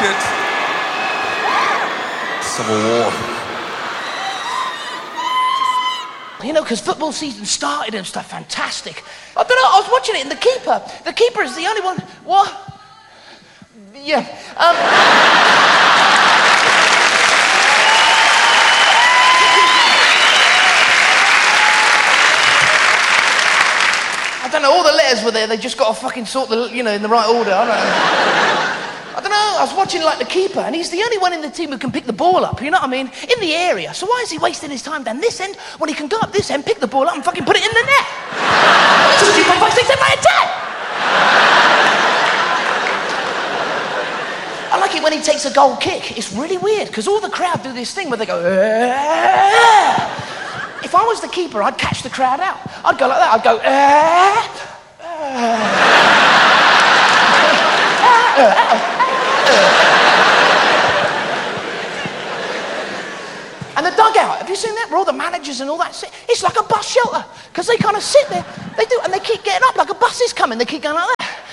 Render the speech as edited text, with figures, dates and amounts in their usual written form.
shit. Civil War. You know, because football season started and stuff, fantastic. I don't know, I was watching it and the keeper is the only one, what? Yeah, I don't know, all the letters were there, they just got to fucking sort the, you know, in the right order, I don't know, I was watching like the keeper and he's the only one in the team who can pick the ball up, you know what I mean, in the area. So why is he wasting his time down this end when he can go up this end, pick the ball up and fucking put it in the net? 2, 3, 4, 5, 6, 7, 8, 10! I like it when he takes a goal kick. It's really weird because all the crowd do this thing where they go, If I was the keeper, I'd catch the crowd out. I'd go like that. I'd go, And the dugout, have you seen that? Where all the managers and all that sit? It's like a bus shelter because they kind of sit there. They do, and they keep getting up like a bus is coming. They keep going like that.